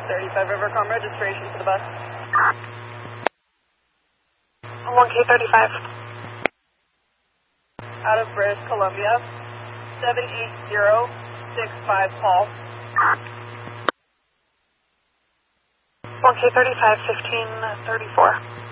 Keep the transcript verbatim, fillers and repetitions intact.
thirty-five Rivercom registration for the bus. one K thirty-five. Out of British Columbia, seven eight zero six five Paul. one K thirty-five, fifteen thirty-four.